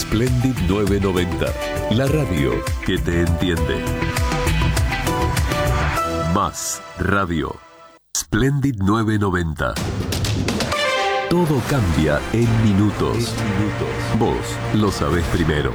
Splendid 990, la radio que te entiende. Más radio. Splendid 990. Todo cambia en minutos. Vos lo sabés primero.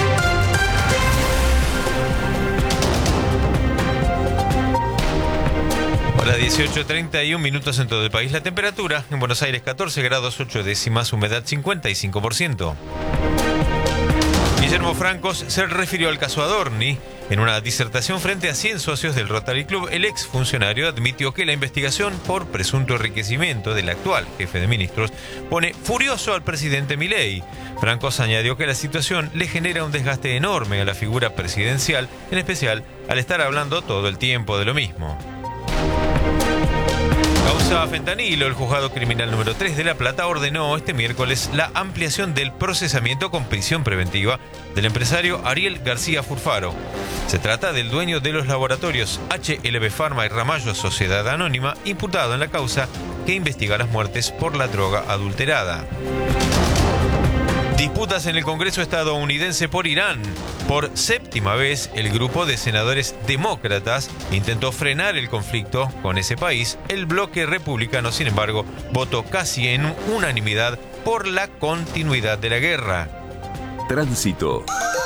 Hora 18:31 minutos en todo el país. La temperatura en Buenos Aires 14 grados 8 décimas, humedad 55%. Guillermo Francos se refirió al caso Adorni. En una disertación frente a 100 socios del Rotary Club, el exfuncionario admitió que la investigación por presunto enriquecimiento del actual jefe de ministros pone furioso al presidente Milei. Francos añadió que la situación le genera un desgaste enorme a la figura presidencial, en especial al estar hablando todo el tiempo de lo mismo. Causa fentanilo, el juzgado criminal número 3 de La Plata ordenó este miércoles la ampliación del procesamiento con prisión preventiva del empresario Ariel García Furfaro. Se trata del dueño de los laboratorios HLB Pharma y Ramallo Sociedad Anónima, imputado en la causa que investiga las muertes por la droga adulterada. Disputas en el Congreso estadounidense por Irán. Por séptima vez, el grupo de senadores demócratas intentó frenar el conflicto con ese país. El bloque republicano, sin embargo, votó casi en unanimidad por la continuidad de la guerra. Tránsito.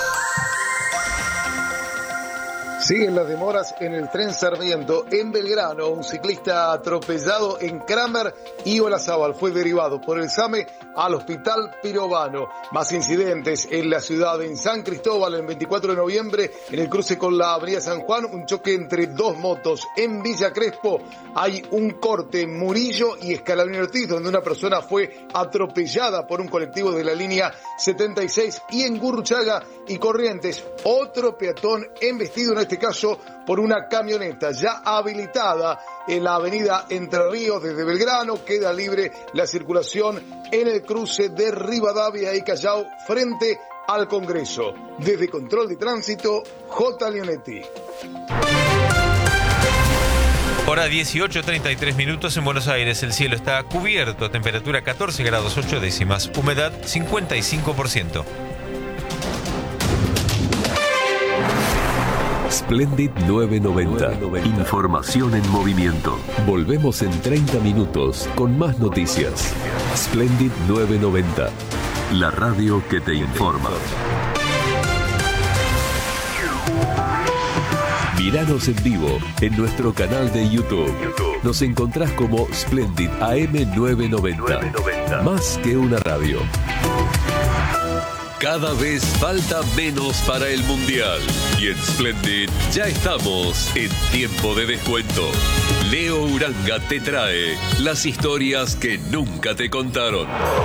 Siguen las demoras en el tren Sarmiento. En Belgrano, un ciclista atropellado en Kramer y Olazábal fue derivado por el SAME al hospital Pirovano. Más incidentes en la ciudad. En San Cristóbal, el 24 de noviembre, en el cruce con la avenida San Juan, un choque entre dos motos. En Villa Crespo hay un corte en Murillo y Escalabrini Ortiz, donde una persona fue atropellada por un colectivo de la línea 76. Y en Gurruchaga y Corrientes, otro peatón embestido, en este caso por una camioneta ya habilitada en la avenida Entre Ríos desde Belgrano. Queda libre la circulación en el cruce de Rivadavia y Callao frente al Congreso. Desde Control de Tránsito, J. Leonetti. Hora 18:33 minutos en Buenos Aires. El cielo está cubierto, temperatura 14 grados 8 décimas, humedad 55%. Splendid 990. Información en movimiento. Volvemos en 30 minutos con más noticias. Splendid 990. La radio que te informa. Míranos en vivo en nuestro canal de YouTube. Nos encontrás como Splendid AM 990. Más que una radio. Cada vez falta menos para el Mundial. Y en Splendid ya estamos en tiempo de descuento. Leo Uranga te trae las historias que nunca te contaron.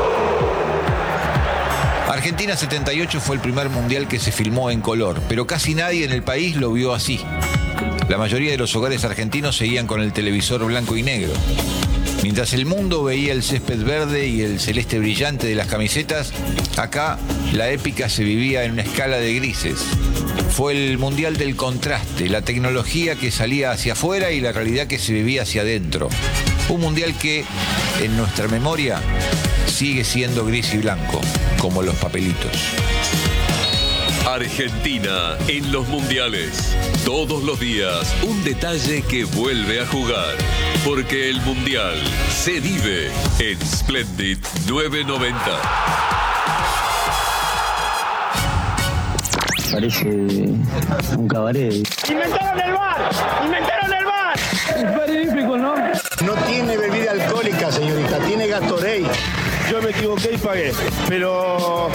Argentina 78 fue el primer mundial que se filmó en color, pero casi nadie en el país lo vio así. La mayoría de los hogares argentinos seguían con el televisor blanco y negro. Mientras el mundo veía el césped verde y el celeste brillante de las camisetas, acá la épica se vivía en una escala de grises. Fue el mundial del contraste, la tecnología que salía hacia afuera y la realidad que se vivía hacia adentro. Un mundial que, en nuestra memoria, sigue siendo gris y blanco, como los papelitos. Argentina en los mundiales. Todos los días un detalle que vuelve a jugar. Porque el mundial se vive en Splendid 990. Parece un cabaret. ¡Inventaron el bar! ¡Inventaron el bar! Es magnífico, ¿no? No tiene bebida alcohólica, señorita, tiene Gatorade. Yo me equivoqué y pagué, pero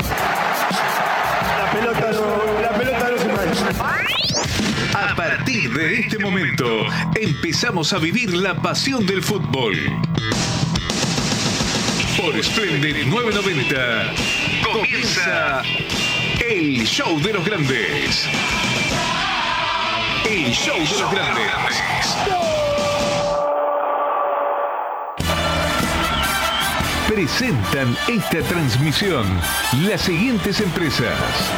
la pelota no se mancha. A partir de este momento, empezamos a vivir la pasión del fútbol. Por Splendid 990, comienza el show de los grandes. El show de los grandes. Presentan esta transmisión las siguientes empresas.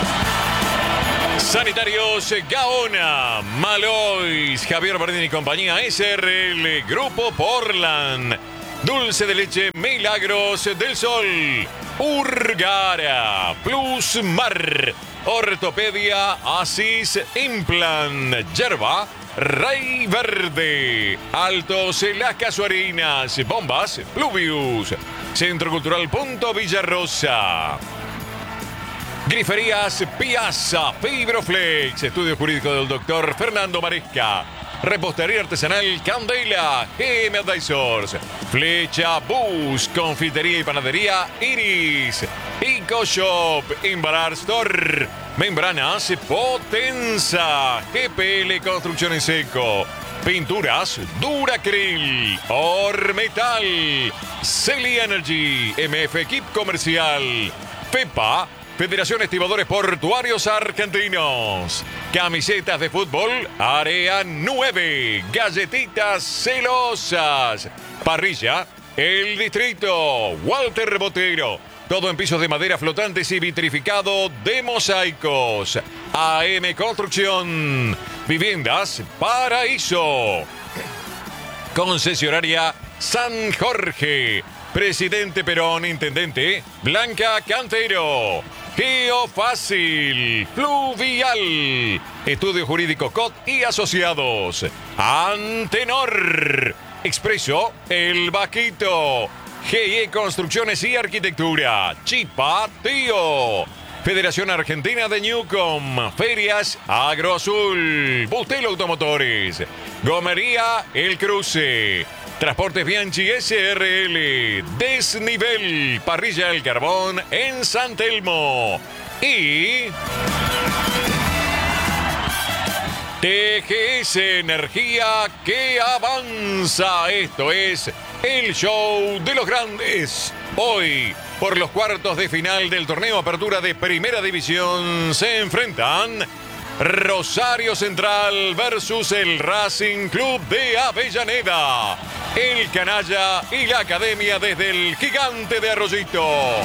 Sanitarios Gaona, Malois, Javier Bardini y compañía, SRL, Grupo Portland, Dulce de leche Milagros del Sol. Urgara, Plus Mar, Ortopedia, Asis, Implant, Yerba, Rey Verde, Altos Las Casuarinas, Bombas, Pluvius, Centro Cultural Punto Villarrosa. Griferías Piazza, Fibroflex, Estudio Jurídico del Dr. Fernando Maresca. Repostería artesanal Candela, GM Advisors, Flecha Bus, Confitería y Panadería Iris, Pico Shop, Embarar Store, Membranas Potenza, GPL Construcción en Seco, Pinturas Duracril, Ormetal, Celi Energy, MF Equip Comercial, FEPA, Federación Estibadores Portuarios Argentinos. Camisetas de fútbol, Área 9. Galletitas Celosas. Parrilla, El Distrito. Walter Botero. Todo en pisos de madera flotantes y vitrificado de mosaicos. AM Construcción. Viviendas Paraíso. Concesionaria San Jorge. Presidente Perón, Intendente Blanca Cantero. Geofácil, Fluvial, Estudio Jurídico COT y Asociados, Antenor, Expreso, El Vaquito, GE Construcciones y Arquitectura, Chipa Tío, Federación Argentina de Newcom, Ferias Agroazul, Bustelo Automotores, Gomería El Cruce, Transportes Bianchi SRL, Desnivel, Parrilla El Carbón en San Telmo y TGS Energía que avanza. Esto es el show de los grandes. Hoy, por los cuartos de final del torneo Apertura de Primera División, se enfrentan Rosario Central versus el Racing Club de Avellaneda. El Canalla y la Academia desde el Gigante de Arroyito.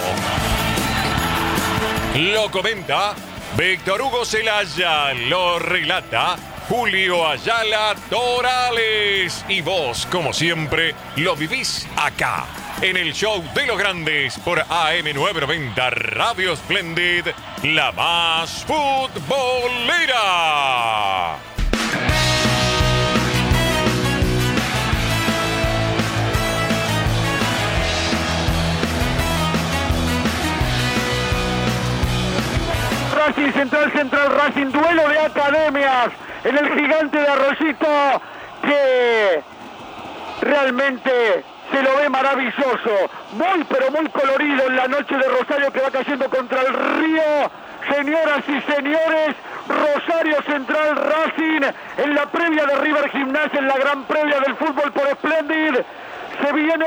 Lo comenta Víctor Hugo Celaya. Lo relata Julio Ayala Torales. Y vos, como siempre, lo vivís acá, en el show de los grandes por AM990 Radio Splendid, la más futbolera. Racing Central Racing, duelo de academias en el Gigante de Arroyito, que realmente se lo ve maravilloso, muy pero muy colorido en la noche de Rosario que va cayendo contra el río. Señoras y señores, Rosario Central Racing en la previa de River Gimnasia, en la gran previa del fútbol por Splendid. Se viene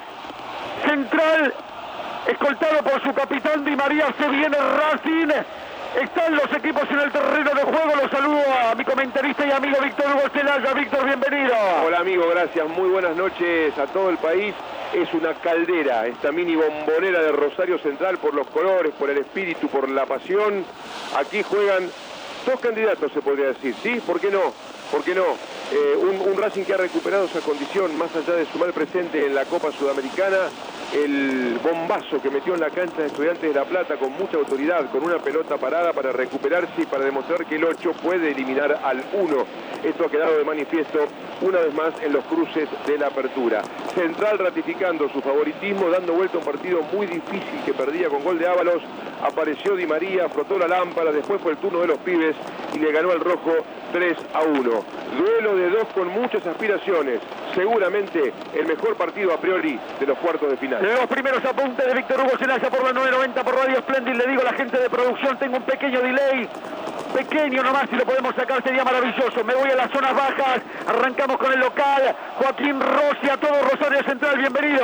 Central, escoltado por su capitán Di María, se viene Racing. Están los equipos en el terreno de juego. Los saludo a mi comentarista y amigo Víctor Hugo Celaya. Víctor, bienvenido. Hola amigo, gracias. Muy buenas noches a todo el país. Es una caldera esta mini bombonera de Rosario Central por los colores, por el espíritu, por la pasión. Aquí juegan dos candidatos, se podría decir, ¿sí? ¿Por qué no? ¿Por qué no? Un Racing que ha recuperado esa condición más allá de su mal presente en la Copa Sudamericana. El bombazo que metió en la cancha de Estudiantes de La Plata con mucha autoridad, con una pelota parada para recuperarse y para demostrar que el 8 puede eliminar al 1. Esto ha quedado de manifiesto una vez más en los cruces de la apertura. Central ratificando su favoritismo, dando vuelta a un partido muy difícil que perdía con gol de Ábalos. Apareció Di María, frotó la lámpara, después fue el turno de los pibes y le ganó al rojo 3-1. Duelo de dos con muchas aspiraciones. Seguramente el mejor partido a priori de los cuartos de final. Los primeros apuntes de Víctor Hugo Celaya por la 990 por Radio Splendid. Le digo a la gente de producción, tengo un pequeño delay. Pequeño nomás, si lo podemos sacar sería maravilloso. Me voy a las zonas bajas, arrancamos con el local. Joaquín Rossi, a todo Rosario Central, bienvenido.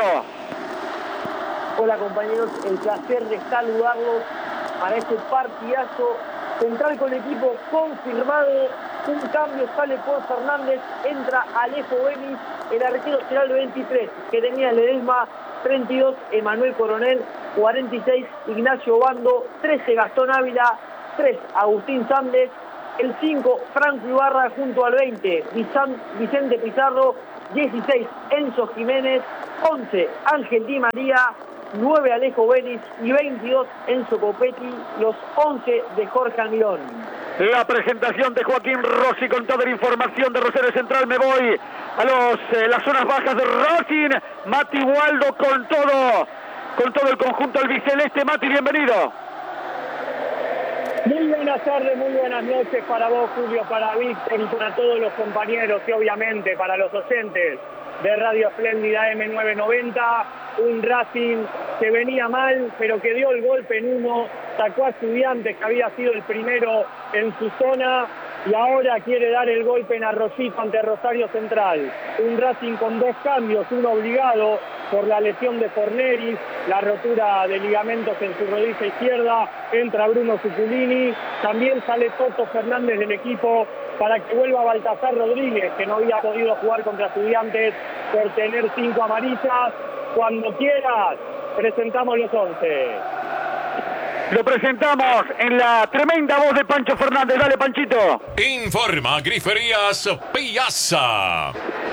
Hola compañeros, el placer de saludarlos para este partidazo. Central con equipo confirmado, un cambio, sale por Fernández, entra Alejo Benis, el arquero será el 23, que tenía Ledesma, 32 Emanuel Coronel, 46 Ignacio Bando, 13 Gastón Ávila, 3 Agustín Sández, el 5 Franco Ibarra junto al 20 Vicente Pizarro, 16 Enzo Jiménez, 11 Ángel Di María, 9 Alejo Vélez y 22 Enzo Copetti, los 11 de Jorge Almirón. La presentación de Joaquín Rossi con toda la información de Rosario Central. Me voy a las zonas bajas de Racing. Mati Waldo con todo el conjunto albiceleste. Mati, bienvenido. Muy buenas tardes, muy buenas noches para vos, Julio, para Víctor y para todos los compañeros y obviamente para los oyentes de Radio Espléndida M990. Un Racing que venía mal, pero que dio el golpe en uno, sacó a Estudiantes, que había sido el primero en su zona, y ahora quiere dar el golpe en Arroyito ante Rosario Central. Un Racing con 2 cambios, uno obligado por la lesión de Forneri, la rotura de ligamentos en su rodilla izquierda, entra Bruno Zuculini, también sale Toto Fernández del equipo para que vuelva Baltasar Rodríguez, que no había podido jugar contra Estudiantes por tener 5 amarillas. Cuando quieras, presentamos los 11. Lo presentamos en la tremenda voz de Pancho Fernández. Dale, Panchito. Informa Griferías Piazza.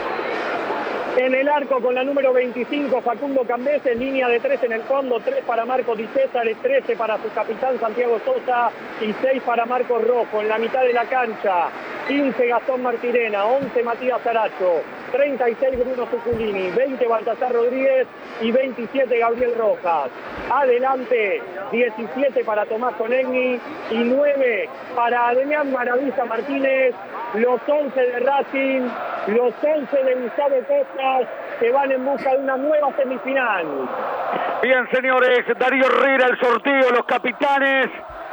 En el arco con la número 25, Facundo Cambese, línea de 3 en el fondo, 3 para Marco Di César, 13 para su capitán Santiago Sosa y 6 para Marcos Rojo. En la mitad de la cancha, 15 Gastón Martirena, 11 Matías Aracho, 36 Bruno Zuculini, 20 Baltasar Rodríguez y 27 Gabriel Rojas. Adelante, 17 para Tomás Conegni y 9 para Adrián Maravilla Martínez. Los 11 de Racing, los 11 de Gustavo Costas, que van en busca de una nueva semifinal. Bien, señores, Darío Herrera, el sorteo, los capitanes.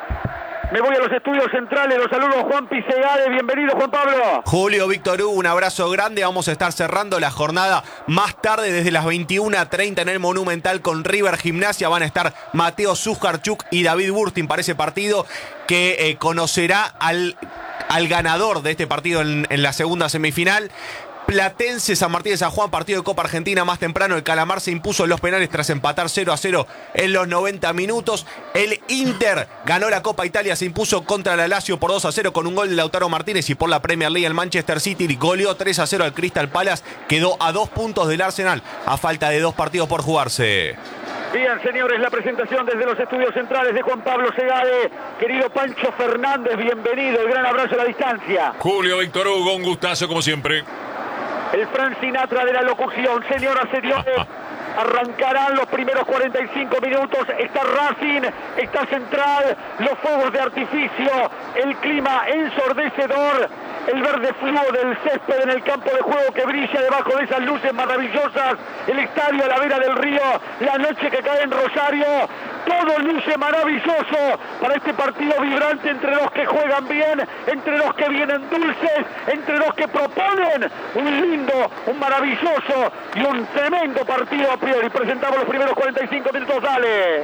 Me voy a los estudios centrales, los saludo Juan Pisegade, bienvenido Juan Pablo. Julio, Víctor Hugo, un abrazo grande. Vamos a estar cerrando la jornada más tarde, desde las 21:30 en el Monumental con River Gimnasia. Van a estar Mateo Zuzkarchuk y David Burstin para ese partido que conocerá al ganador de este partido en la segunda semifinal. Platense, San Martín de San Juan, partido de Copa Argentina más temprano. El Calamar se impuso en los penales tras empatar 0-0 en los 90 minutos. El Inter ganó la Copa Italia, se impuso contra la Lazio por 2-0 con un gol de Lautaro Martínez. Y por la Premier League el Manchester City goleó 3-0 al Crystal Palace. Quedó a 2 puntos del Arsenal a falta de 2 partidos por jugarse. Bien, señores, la presentación desde los estudios centrales de Juan Pablo Segade. Querido Pancho Fernández, bienvenido. El gran abrazo a la distancia. Julio, Víctor Hugo, un gustazo como siempre. El Frank Sinatra de la locución. Señoras, señores, arrancarán los primeros 45 minutos. Está Racing, está Central, los fuegos de artificio, el clima ensordecedor, el verde fluo del césped en el campo de juego que brilla debajo de esas luces maravillosas, el estadio a la vera del río, la noche que cae en Rosario. Todo luce maravilloso para este partido vibrante entre los que juegan bien, entre los que vienen dulces, entre los que proponen un lindo, un maravilloso y un tremendo partido a priori. Presentamos los primeros 45 minutos, dale.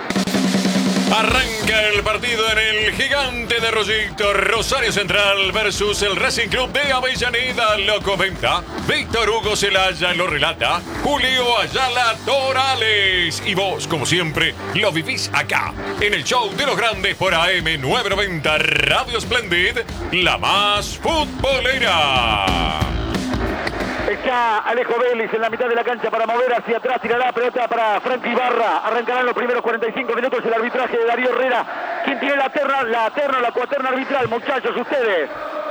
Arranca el partido en el Gigante de Rollito. Rosario Central versus el Racing Club de Avellaneda. Lo comenta Víctor Hugo Celaya, lo relata Julio Ayala Torales. Y vos, como siempre, lo vivís acá, en el show de los grandes por AM990 Radio Splendid, la más futbolera. Está Alejo Vélez en la mitad de la cancha para mover hacia atrás, tirará la pelota para Frankie Ibarra. Arrancarán los primeros 45 minutos el arbitraje de Darío Herrera. ¿Quién tiene la cuaterna arbitral, muchachos, ustedes?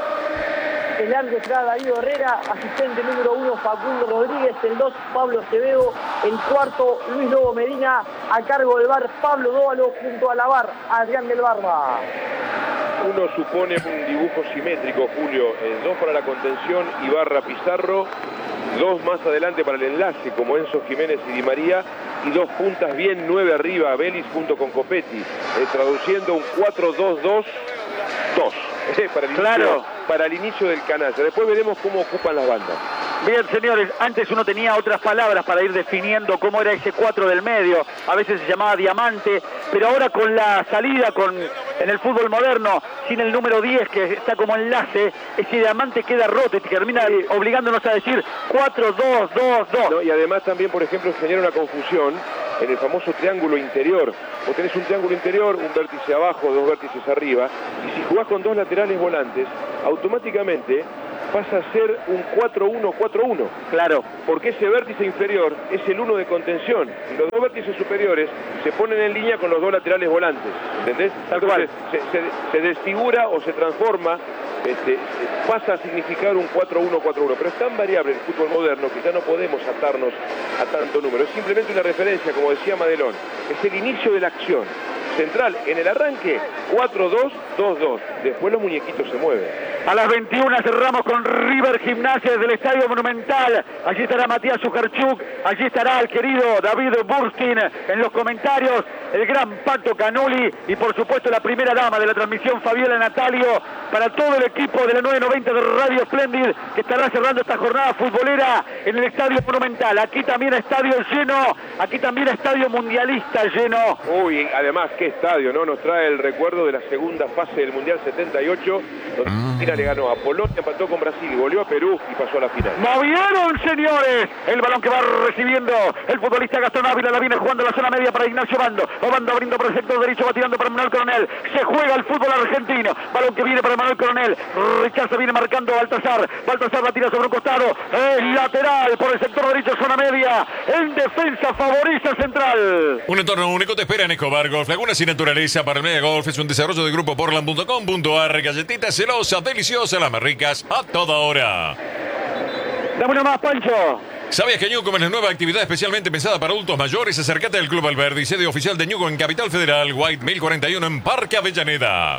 El árbitro será Darío Herrera, asistente número 1 Facundo Rodríguez, el 2 Pablo Acevedo, el cuarto Luis Lobo Medina, a cargo del VAR Pablo Dóvalo, junto a la VAR Adrián del Barba. Uno supone un dibujo simétrico, Julio, 2 para la contención, Ibarra Pizarro, 2 más adelante para el enlace, como Enzo Jiménez y Di María, y 2 puntas bien, 9 arriba, Vélez junto con Copetti, traduciendo un 4-2-2-2 para el inicio del canalla. Después veremos cómo ocupan las bandas. Bien, señores, antes uno tenía otras palabras para ir definiendo cómo era ese 4 del medio, a veces se llamaba diamante, pero ahora con la salida en el fútbol moderno, sin el número 10 que está como enlace, ese diamante queda roto y termina obligándonos a decir 4-2-2-2. No, y además también, por ejemplo, genera una confusión en el famoso triángulo interior. Vos tenés un triángulo interior, un vértice abajo, 2 vértices arriba, y si jugás con 2 laterales volantes, automáticamente pasa a ser un 4-1-4-1. Claro. Porque ese vértice inferior es el 1 de contención. Y los dos vértices superiores se ponen en línea con los dos laterales volantes. ¿Entendés? Tal cual. Se desfigura o se transforma, pasa a significar un 4-1-4-1. Pero es tan variable el fútbol moderno que ya no podemos atarnos a tanto número. Es simplemente una referencia, como decía Madelón. Es el inicio de la acción. Central en el arranque, 4-2-2-2. Después los muñequitos se mueven. A las 21 cerramos con River Gimnasia desde el Estadio Monumental. Allí estará Matías Sujarchuk, allí estará el querido David Burstin en los comentarios, el gran Pato Canuli y por supuesto la primera dama de la transmisión, Fabiola Natalio, para todo el equipo de la 990 de Radio Splendid que estará cerrando esta jornada futbolera en el Estadio Monumental. Aquí también estadio lleno, aquí también estadio mundialista lleno. Uy, además, qué estadio, ¿no? Nos trae el recuerdo de la segunda fase del Mundial 78, donde Argentina le ganó a Polonia, empató con Brasil y volvió a Perú y pasó a la final. Movieron, señores, el balón que va recibiendo el futbolista Gastón Ávila, la viene jugando en la zona media para Ignacio Bando. Bando abriendo por el sector derecho, va tirando para Manuel Coronel. Se juega el fútbol argentino. Balón que viene para Manuel Coronel. Rechaza, viene marcando Baltasar. Baltasar la tira sobre un costado. Es lateral por el sector derecho, zona media. En defensa favorece a Central. Un entorno único te espera en Escobar Golf. Lagunas y naturaleza para el Media Golf. Es un desarrollo del grupo Portland.com.ar. Galletitas celosas, deliciosas, las más ricas a toda hora. Dame una más, Pancho. ¿Sabías que Ñuco es la nueva actividad especialmente pensada para adultos mayores? Acércate al Club Alberdi, sede oficial de Ñuco en Capital Federal, White 1041 en Parque Avellaneda.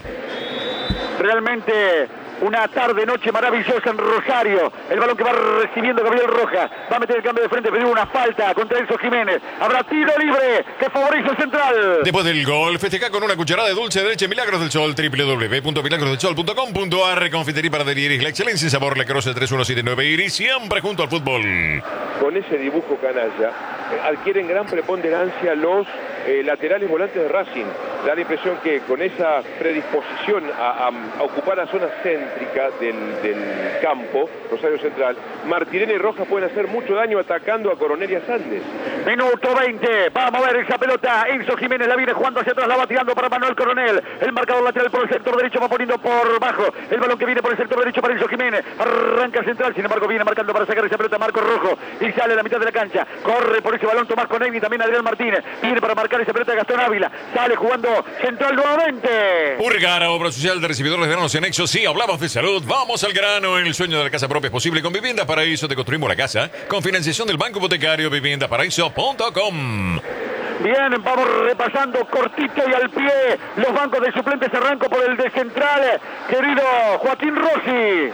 Realmente una tarde-noche maravillosa en Rosario. El balón que va recibiendo Gabriel Rojas. Va a meter el cambio de frente, pero una falta contra Enzo Jiménez. Habrá tiro libre que favorece a Central. Después del gol, festeja con una cucharada de dulce de leche Milagros del Sol. www.milagrosdelsol.com.ar. Confitería para Delieris, la excelencia en sabor, la Croce 3179 y siempre junto al fútbol. Con ese dibujo canalla, adquieren gran preponderancia los laterales volantes de Racing. Da la impresión que con esa predisposición a ocupar la zona céntrica del campo, Rosario Central, Martirena y Rojas pueden hacer mucho daño atacando a Coronel y a Sandes. Minuto 20, va a mover esa pelota, Enzo Jiménez la viene jugando hacia atrás, la va tirando para Manuel Coronel, el marcador lateral por el sector derecho va poniendo por bajo, el balón que viene por el sector derecho para Enzo Jiménez, arranca Central, sin embargo viene marcando para sacar esa pelota Marco Rojo, y sale a la mitad de la cancha, corre por ese balón Tomás Conegni, también Adrián Martínez, viene para marcar esa pelota de Gastón Ávila, sale jugando Central nuevamente. Urgara, obra social de recibidores de granos y anexos, sí, hablamos de salud, vamos al grano, el sueño de la casa propia es posible con Vivienda Paraíso, te construimos la casa, con financiación del Banco Hipotecario, viviendaparaíso.com. Bien, vamos repasando cortito y al pie los bancos de suplentes. Arranco por el de Central, querido Joaquín Rossi.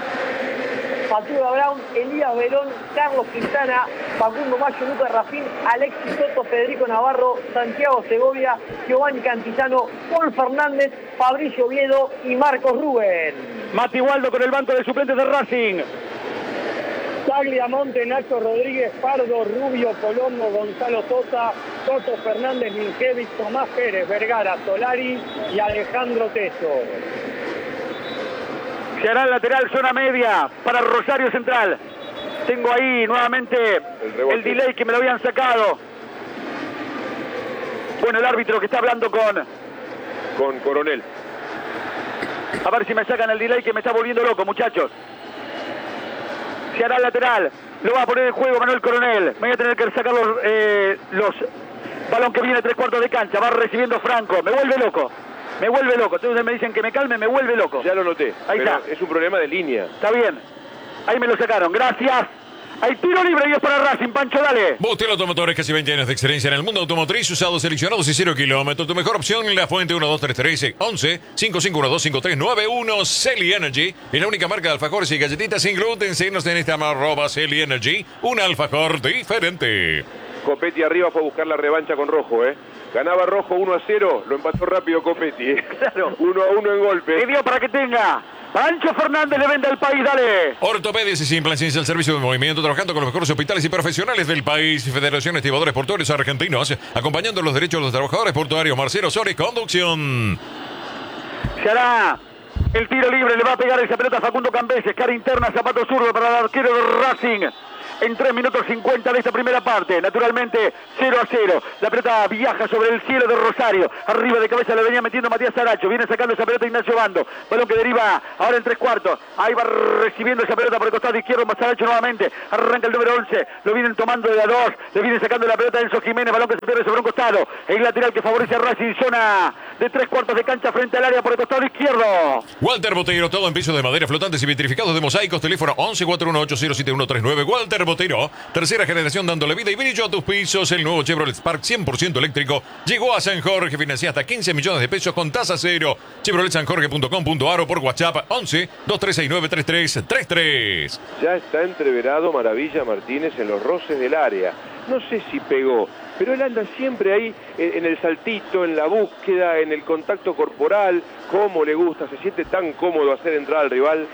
Matías Brown, Elías Verón, Carlos Quintana, Facundo Mayo, Lucas Rafín, Alexis Soto, Federico Navarro, Santiago Segovia, Giovanni Cantillano, Paul Fernández, Fabricio Oviedo y Marcos Rubén. Mati Waldo con el banco de suplentes de Racing. Tagliamonte, Nacho Rodríguez, Pardo, Rubio, Colombo, Gonzalo Sosa, Toto Fernández, Minkevich, Tomás Pérez, Vergara, Solari y Alejandro Teso. Se hará el lateral, zona media para Rosario Central. Tengo ahí nuevamente el delay que me lo habían sacado. Bueno, el árbitro que está hablando con Coronel. A ver si me sacan el delay que me está volviendo loco, muchachos. Se hará el lateral. Lo va a poner en juego Manuel Coronel. Me voy a tener que sacar los balón que viene 3/4 de cancha. Va recibiendo Franco. Me vuelve loco. Me vuelve loco. Entonces me dicen que me calme, me vuelve loco. Ya lo noté. Ahí está. Es un problema de línea. Está bien. Ahí me lo sacaron. Gracias. Hay tiro libre y es para Racing. Pancho, dale. Bostel Automotores, casi 20 años de experiencia en el mundo automotriz, usados, seleccionados y 0 kilómetros. Tu mejor opción en La Fuente 1233 11 5512 5391. Celi Energy es la única marca de alfajores y galletitas sin gluten. Síguenos en Instagram @Celi Energy. Un alfajor diferente. Copetti arriba fue a buscar la revancha con Rojo, Ganaba Rojo 1-0, lo empató rápido Copetti. Claro. 1-1 en golpe. ¿Qué dio para que tenga? Pancho Fernández le vende al país, dale. Ortopedias y Implants, el servicio de movimiento, trabajando con los mejores hospitales y profesionales del país. Federación de Estibadores Portuarios Argentinos, acompañando los derechos de los trabajadores portuarios. Marcelo Sori, conducción. Se hará el tiro libre, le va a pegar esa pelota a Facundo Cambeses, cara interna, zapato zurdo para el arquero de Racing. en 3 minutos 50 de esta primera parte. Naturalmente 0-0. La pelota viaja sobre el cielo de Rosario. Arriba de cabeza le venía metiendo Matías Saracho. Viene sacando esa pelota Ignacio Bando. Balón que deriva ahora en 3/4. Ahí va recibiendo esa pelota por el costado izquierdo. Saracho nuevamente. Arranca el número 11. Lo vienen tomando de la 2. Le viene sacando la pelota Enzo Jiménez. Balón que se pierde sobre un costado. El lateral que favorece a Racing. Zona de 3/4 de cancha frente al área por el costado izquierdo. Walter Botero, todo en pisos de madera, flotantes y vitrificados de mosaicos. Teléfono 1141807139. Walter Botero, tercera generación dándole vida y brillo a tus pisos. El nuevo Chevrolet Spark 100% eléctrico llegó a San Jorge. Financia hasta 15 millones de pesos con tasa cero. ChevroletSanJorge.com.ar o por WhatsApp 11-2369-3333. Ya está entreverado Maravilla Martínez en los roces del área. No sé si pegó, pero él anda siempre ahí en el saltito, en la búsqueda, en el contacto corporal. Cómo le gusta, se siente tan cómodo hacer entrar al rival.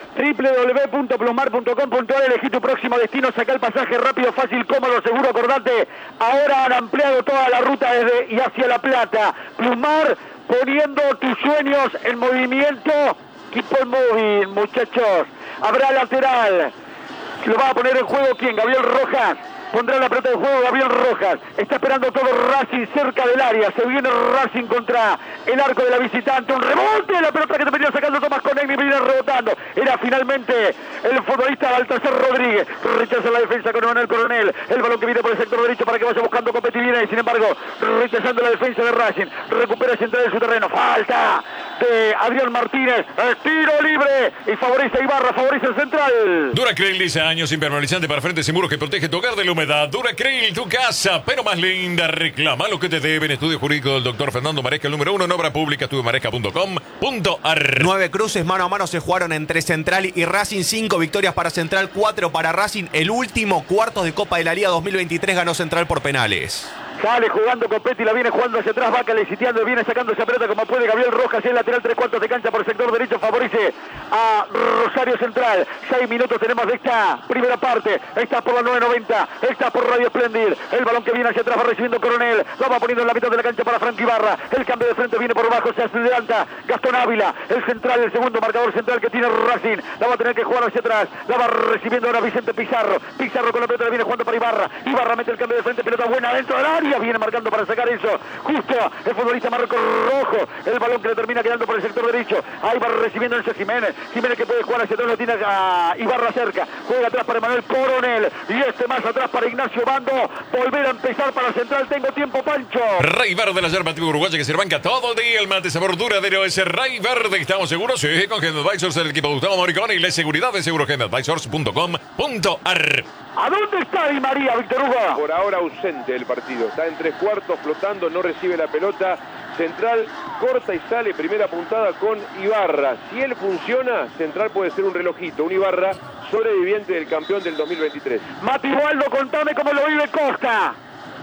www.plumar.com.ar. Elegí tu próximo destino, saca el pasaje rápido, fácil, cómodo, seguro. Acordate, ahora han ampliado toda la ruta desde y hacia La Plata. Plumar, poniendo tus sueños en movimiento. Equipo móvil, muchachos. Habrá lateral. Lo va a poner en juego ¿quién? Gabriel Rojas. Pondrá la pelota de juego Gabriel Rojas. Está esperando todo Racing cerca del área. Se viene Racing contra el arco de la visitante. Un rebote. La pelota que te venía sacando Tomás Conegni. Viene rebotando. Era finalmente el futbolista Baltasar Rodríguez. Rechaza la defensa con Manuel Coronel. El balón que viene por el sector derecho para que vaya buscando Copetti. Sin embargo, rechazando la defensa de Racing. Recupera central de su terreno. Falta de Adrián Martínez. Tiro libre. Y favorece a Ibarra. Favorece el central. Duracryl, 10 años, impermeabilizante para frentes y muros que protege tu hogar de la humedad. Duracryl, tu casa, pero más linda. Reclama lo que te deben. Estudio jurídico del doctor Fernando Maresca, el número 1 en obra pública, estudiomaresca.com.ar. 9 cruces mano a mano se jugaron entre Central y Racing. 5 victorias para Central, 4 para Racing. El último cuartos de Copa de la Liga 2023 ganó Central por penales. Sale jugando Copetti, la viene jugando hacia atrás, va calesiteando, viene sacando esa pelota como puede Gabriel Rojas, el lateral 3/4 de cancha por el sector derecho, favorece a Rosario Central. 6 minutos tenemos de esta primera parte, está por la 9:90, está por Radio Splendid, el balón que viene hacia atrás va recibiendo Coronel, lo va poniendo en la mitad de la cancha para Frank Ibarra, el cambio de frente viene por bajo, se adelanta Gastón Ávila, el central, el segundo marcador central que tiene Racing, la va a tener que jugar hacia atrás, la va recibiendo ahora Vicente Pizarro con la pelota, la viene jugando para Ibarra mete el cambio de frente, pelota buena dentro del área, viene marcando para sacar eso, justo el futbolista Marco Rojo, el balón que le termina quedando por el sector derecho, ahí va recibiendo Enzo Jiménez que puede jugar hacia atrás, lo tiene a Ibarra cerca, juega atrás para Manuel Coronel, y más atrás para Ignacio Bando, volver a empezar para Central, tengo tiempo Pancho. Rey Verde, la yerba antigua uruguaya que se banca todo el día, el mate sabor duradero, ese Rey Verde, ¿estamos seguros? Sí, con Gen Advisors, el equipo de Gustavo Moricón y la seguridad de segurogenadvisors.com.ar. ¿A dónde está Di María, Víctor Hugo? Por ahora ausente del partido, está en 3/4 flotando, no recibe la pelota. Central corta y sale, primera puntada con Ibarra. Si él funciona, Central puede ser un relojito, un Ibarra sobreviviente del campeón del 2023. Mati Waldo, contame cómo lo vive Costa.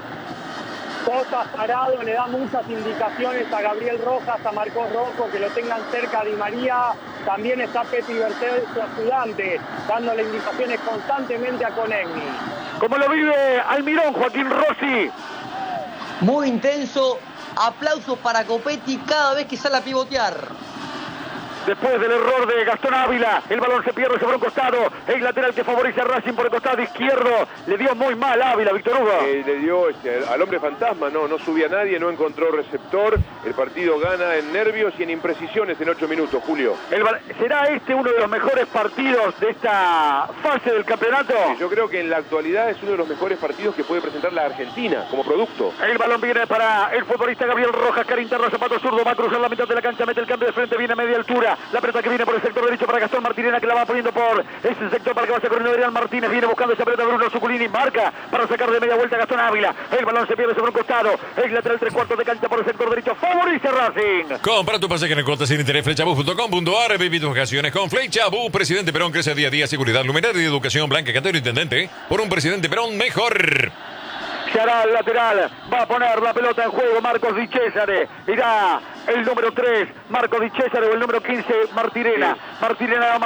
Costa parado, le da muchas indicaciones a Gabriel Rojas, a Marcos Rojo, que lo tengan cerca a Di María. También está Petri Bertel, su ayudante, dándole indicaciones constantemente a Conegni. ¿Cómo lo vive Almirón, Joaquín Rossi? Muy intenso, aplausos para Copetti cada vez que sale a pivotear. Después del error de Gastón Ávila, el balón se pierde sobre un costado, el lateral que favorece a Racing por el costado izquierdo, le dio muy mal Ávila, Víctor Hugo. Le dio al hombre fantasma, no subía nadie, no encontró receptor, el partido gana en nervios y en imprecisiones en 8 minutos, Julio. ¿Será este uno de los mejores partidos de esta fase del campeonato? Sí, yo creo que en la actualidad es uno de los mejores partidos que puede presentar la Argentina como producto. El balón viene para el futbolista Gabriel Rojas, cara interna, zapato zurdo, va a cruzar la mitad de la cancha, mete el cambio de frente, viene a media altura. La pelota que viene por el sector derecho para Gastón Martinena, que la va poniendo por ese sector para que vaya corriendo Adrián Martínez. Viene buscando esa pelota Bruno Zuculini, marca para sacar de media vuelta a Gastón Ávila. El balón se pierde sobre un costado. El lateral 3/4 de cancha por el sector derecho. Favorece Racing. Compra tu pasaje en el cuota sin interés. Flechabus.com.ar. Viví tus vacaciones con Flechabus. Presidente Perón crece día a día. Seguridad, luminaria y educación. Blanca Cantero, intendente. Por un presidente Perón mejor. Se hará el lateral, va a poner la pelota en juego Marcos Di Cesare, irá el número 3, Marcos Di Cesare, o el número 15, Martirena. Martirena nada más,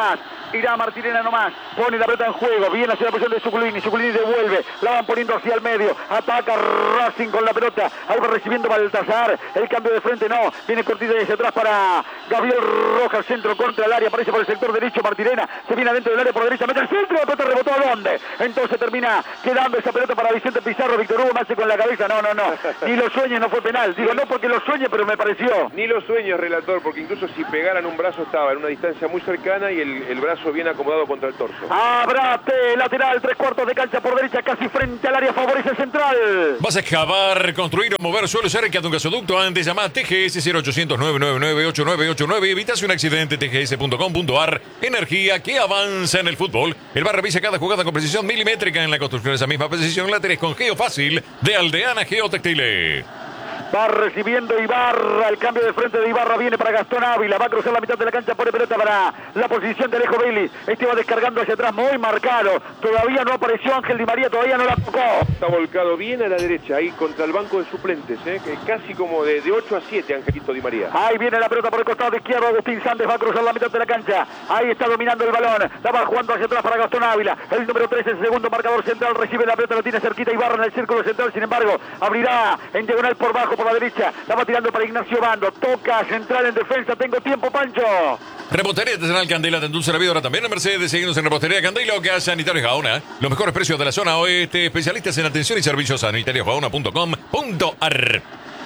Irá Martirena nomás. Pone la pelota en juego. Viene hacia la posición de Zuculini. Zuculini devuelve. La van poniendo hacia el medio. Ataca Racing con la pelota. Ahí va recibiendo Baltasar. El cambio de frente no. Viene cortita hacia atrás para Gabriel Rojas. Centro contra el área. Aparece por el sector derecho Martirena. Se viene adentro del área por derecha. Mete el centro. La pelota rebotó a dónde. Entonces termina quedando esa pelota para Vicente Pizarro. Víctor Hugo me hace con la cabeza. No. Ni lo sueñes, no fue penal. Digo, no porque lo sueñe, pero me pareció. Ni lo sueñes, relator, porque incluso si pegaran un brazo estaba en una distancia muy cercana y el brazo bien acomodado contra el torso. Abrate, lateral, 3/4 de cancha por derecha, casi frente al área, favorece el central. ¿Vas a excavar, construir o mover suelo cerca de un gasoducto? Antes llama a TGS 0800 999 8989 y evitas un accidente. TGS.com.ar. Energía que avanza en el fútbol. El bar revisa cada jugada con precisión milimétrica. En la construcción de esa misma precisión la tenés con Geofácil de Aldeana Geotextiles. Va recibiendo Ibarra, el cambio de frente de Ibarra viene para Gastón Ávila, va a cruzar la mitad de la cancha, pone pelota para la posición de Alejo Vélez. Este va descargando hacia atrás, muy marcado. Todavía no apareció Ángel Di María, todavía no la tocó. Está volcado bien a la derecha, ahí contra el banco de suplentes, que casi como de 8 a 7 Angelito Di María. Ahí viene la pelota por el costado izquierdo, Agustín Sández va a cruzar la mitad de la cancha. Ahí está dominando el balón, la va jugando hacia atrás para Gastón Ávila. El número 3, el segundo marcador central, recibe la pelota, lo tiene cerquita Ibarra en el círculo central, sin embargo, abrirá en diagonal por bajo, por la derecha. La va tirando para Ignacio Bando. Toca central en defensa. Tengo tiempo, Pancho. Repostería Artesanal Candela te endulce la vida ahora también en Mercedes. Seguimos en Repostería Candela o Gas Sanitarios Gaona. Los mejores precios de la zona oeste. Especialistas en atención y servicios sanitariosgaona.com.ar.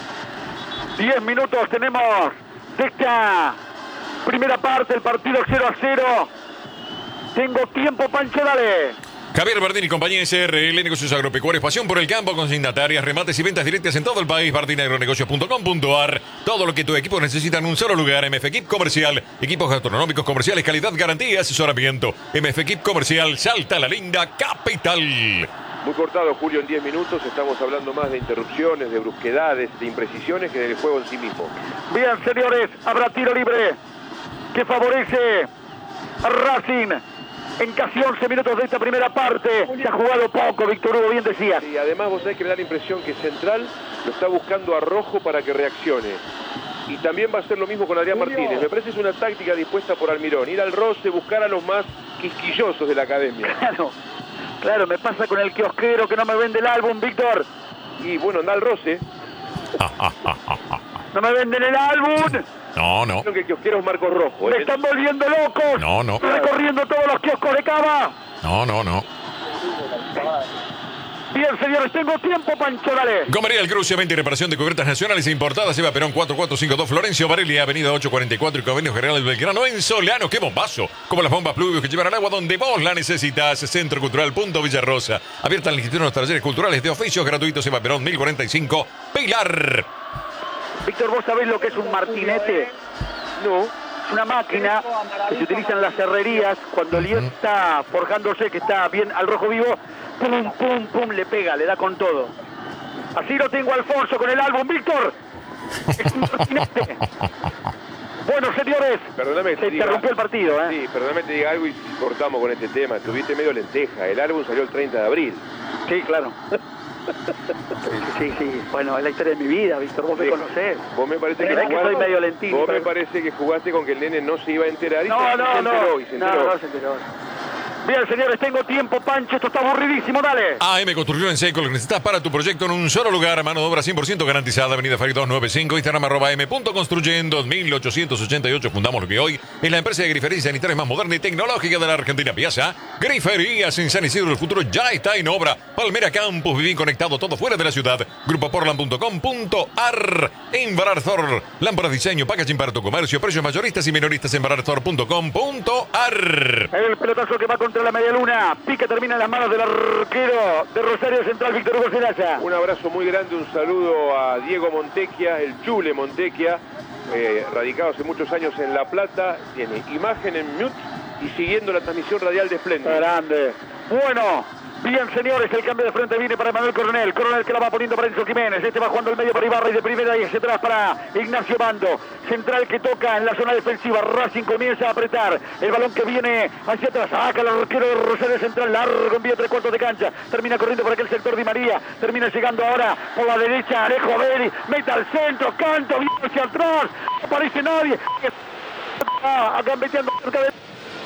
10 minutos tenemos de esta primera parte. El partido 0-0. Tengo tiempo, Pancho, dale. Javier Bardini, compañía SRL, negocios agropecuarios, pasión por el campo, consignatarias, remates y ventas directas en todo el país. BardiniAgronegocios.com.ar. Todo lo que tu equipo necesita en un solo lugar. MF Equip Comercial, equipos gastronómicos comerciales, calidad, garantía, asesoramiento. MF Equip Comercial, Salta la linda capital. Muy cortado, Julio, en 10 minutos. Estamos hablando más de interrupciones, de brusquedades, de imprecisiones que del juego en sí mismo. Bien, señores, habrá tiro libre que favorece a Racing. En casi 11 minutos de esta primera parte. Se ha jugado poco, Víctor Hugo, bien decías. Y además vos sabés que me da la impresión que Central lo está buscando a Rojo para que reaccione. Y también va a hacer lo mismo con Adrián Martínez. Me parece que es una táctica dispuesta por Almirón. Ir al roce, buscar a los más quisquillosos de la academia. Claro, me pasa con el kiosquero que no me vende el álbum, Víctor. Y bueno, anda al roce. No me venden el álbum. No. Creo que el kiosquero es Marcos Rojo. Me están volviendo locos. No. Recorriendo todos los kioscos de Cava. No. Bien, señores, tengo tiempo, Pancho, dale. Gomería El Cruce, 20 y reparación de cubiertas nacionales e importadas. Eva Perón 4452 Florencio Varela, avenida 844 y Convenio General Belgrano en Solano. ¡Qué bombazo! Como las bombas pluvios que llevan al agua donde vos la necesitas. Centro Cultural Punto Villarrosa. Abierta en el Instituto de los Talleres Culturales de Oficios Gratuitos. Eva Perón 1045 Pilar. Víctor, ¿vos sabés lo que es un martinete? No. Es una máquina que se utiliza en las herrerías cuando el hierro está forjándose, que está bien al rojo vivo. Pum, le pega, le da con todo. Así lo tengo Alfonso con el álbum, Víctor. Es un martinete. Bueno, señores, perdóname, se interrumpió el partido, ¿eh? Sí, perdóname, te diga algo y cortamos con este tema. Tuviste medio lenteja. El álbum salió el 30 de abril. Sí, claro. Sí. Bueno, es la historia de mi vida, Víctor. Vos me conocés. Vos me parece que jugaste, soy medio lentino. Vos me parece que jugaste con que el nene no se iba a enterar y no se enteró. Bien, señores, tengo tiempo, Pancho. Esto está aburridísimo, dale. AM Construcción en Seco, lo que necesitas para tu proyecto en un solo lugar. Mano de obra 100% garantizada. Avenida Fari 295, Instagram @m.construyendo. 1888 fundamos lo que hoy es la empresa de griferías sanitarias más moderna y tecnológica de la Argentina. Piazza Griferías en San Isidro. El futuro ya está en obra. Palmera Campus, viví conectado todo fuera de la ciudad. Grupoportland.com.ar. En Bararzor, lámparas, diseño, packaging para tu comercio. Precios mayoristas y minoristas en bararzor.com.ar. El pelotazo que va contra la media luna. Pica termina en las manos del arquero de Rosario Central, Víctor Hugo Celaya. Un abrazo muy grande, un saludo a Diego Montequia, el Chule Montequia, radicado hace muchos años en La Plata. Tiene imagen en mute y siguiendo la transmisión radial de Splendid. Grande. Bueno. Bien, señores, el cambio de frente viene para Manuel Coronel. Coronel que la va poniendo para Enzo Jiménez. Este va jugando el medio para Ibarra y de primera y hacia atrás para Ignacio Bando. Central que toca en la zona defensiva. Racing comienza a apretar. El balón que viene hacia atrás. Saca el arquero de Rosario Central. Largo envío 3/4 de cancha. Termina corriendo por aquel sector Di María. Termina llegando ahora por la derecha. Alejo Vélez. Mete al centro. Canto. Viene hacia atrás. No aparece nadie. Acá metiendo cerca de...